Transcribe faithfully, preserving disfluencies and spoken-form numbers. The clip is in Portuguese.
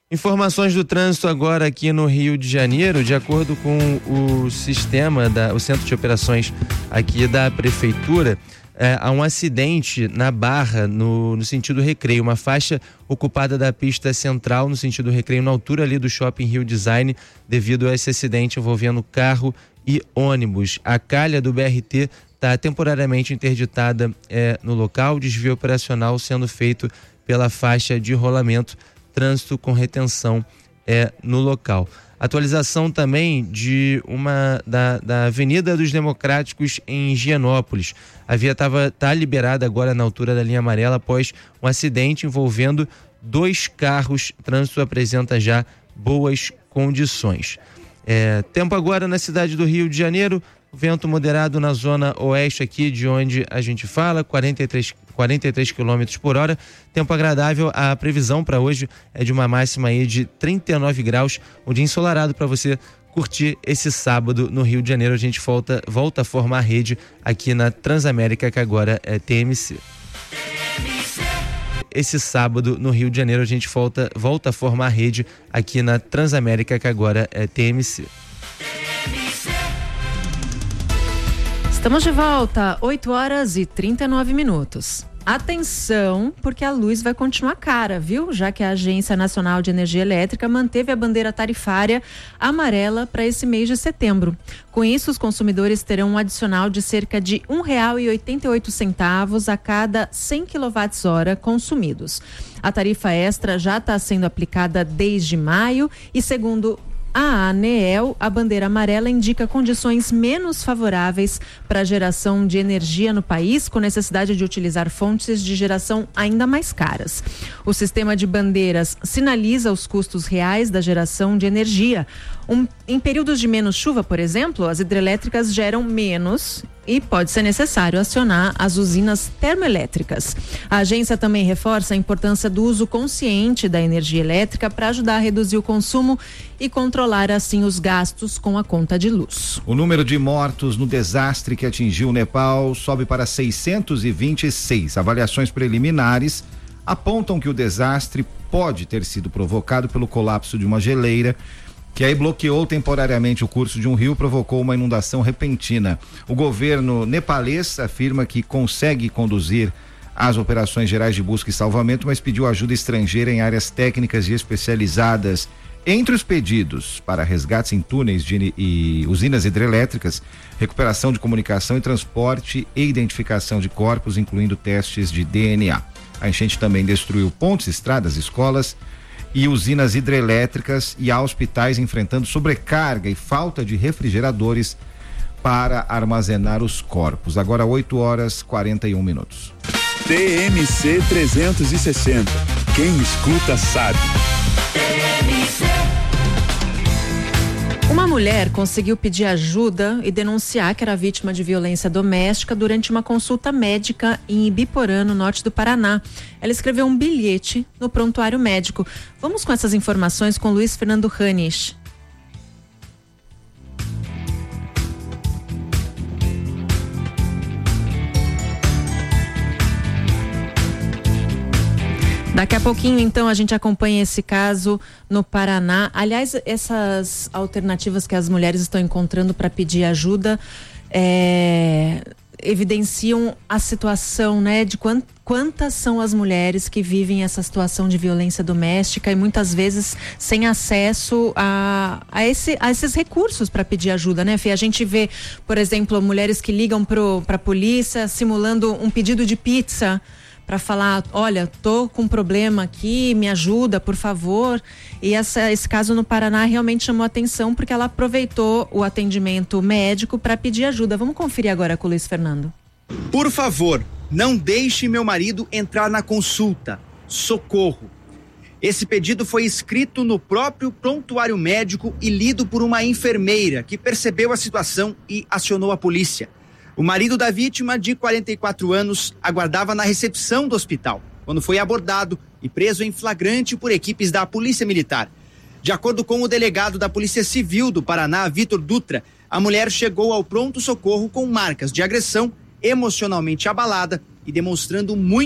Informações do trânsito agora aqui no Rio de Janeiro. De acordo com o sistema, da, o centro de operações aqui da prefeitura, é, há um acidente na Barra, no, no sentido Recreio, uma faixa ocupada da pista central no sentido Recreio, na altura ali do Shopping Rio Design, devido a esse acidente envolvendo carro e ônibus. A calha do B R T está temporariamente interditada é, no local, desvio operacional sendo feito pela faixa de rolamento, trânsito com retenção é, no local. Atualização também de uma da, da Avenida dos Democráticos em Higienópolis. A via estava tá liberada agora na altura da linha amarela após um acidente envolvendo dois carros. O trânsito apresenta já boas condições. É, tempo agora na cidade do Rio de Janeiro, vento moderado na zona oeste aqui de onde a gente fala, quarenta e três quilômetros por hora, tempo agradável. A previsão para hoje é de uma máxima aí de trinta e nove graus, um dia ensolarado para você curtir esse sábado no Rio de Janeiro. A gente volta, volta a formar a rede aqui na Transamérica, que agora é T M C. Esse sábado no Rio de Janeiro a gente volta, volta a formar a rede aqui na Transamérica, que agora é T M C. Estamos de volta, oito horas e trinta e nove minutos. Atenção, porque a luz vai continuar cara, viu? Já que a Agência Nacional de Energia Elétrica manteve a bandeira tarifária amarela para esse mês de setembro. Com isso, os consumidores terão um adicional de cerca de um real e oitenta e oito centavos a cada cem quilowatt-hora consumidos. A tarifa extra já está sendo aplicada desde maio e, segundo a ANEEL, a bandeira amarela indica condições menos favoráveis para a geração de energia no país, com necessidade de utilizar fontes de geração ainda mais caras. O sistema de bandeiras sinaliza os custos reais da geração de energia. Um, em períodos de menos chuva, por exemplo, as hidrelétricas geram menos e pode ser necessário acionar as usinas termoelétricas. A agência também reforça a importância do uso consciente da energia elétrica para ajudar a reduzir o consumo e controlar assim os gastos com a conta de luz. O número de mortos no desastre que atingiu o Nepal sobe para seiscentos e vinte e seis. Avaliações preliminares apontam que o desastre pode ter sido provocado pelo colapso de uma geleira que aí bloqueou temporariamente o curso de um rio, provocou uma inundação repentina. O governo nepalês afirma que consegue conduzir as operações gerais de busca e salvamento, mas pediu ajuda estrangeira em áreas técnicas e especializadas. Entre os pedidos para resgates em túneis de, e usinas hidrelétricas, recuperação de comunicação e transporte e identificação de corpos, incluindo testes de D N A. A enchente também destruiu pontes, estradas, escolas e usinas hidrelétricas, e há hospitais enfrentando sobrecarga e falta de refrigeradores para armazenar os corpos. Agora oito horas e quarenta e um minutos. T M C trezentos e sessenta. Quem escuta sabe. Uma mulher conseguiu pedir ajuda e denunciar que era vítima de violência doméstica durante uma consulta médica em Ibiporã, no norte do Paraná. Ela escreveu um bilhete no prontuário médico. Vamos com essas informações com Luiz Fernando Ranisch. Daqui a pouquinho, então, a gente acompanha esse caso no Paraná. Aliás, essas alternativas que as mulheres estão encontrando para pedir ajuda é, evidenciam a situação, né, de quant, quantas são as mulheres que vivem essa situação de violência doméstica e muitas vezes sem acesso a, a, esse, a esses recursos para pedir ajuda, né, Fê? A gente vê, por exemplo, mulheres que ligam para a polícia simulando um pedido de pizza para falar, olha, tô com um problema aqui, me ajuda, por favor. E essa, esse caso no Paraná realmente chamou atenção porque ela aproveitou o atendimento médico para pedir ajuda. Vamos conferir agora com o Luiz Fernando. Por favor, não deixe meu marido entrar na consulta. Socorro. Esse pedido foi escrito no próprio prontuário médico e lido por uma enfermeira que percebeu a situação e acionou a polícia. O marido da vítima, de quarenta e quatro anos, aguardava na recepção do hospital, quando foi abordado e preso em flagrante por equipes da Polícia Militar. De acordo com o delegado da Polícia Civil do Paraná, Vitor Dutra, a mulher chegou ao pronto-socorro com marcas de agressão, emocionalmente abalada e demonstrando muito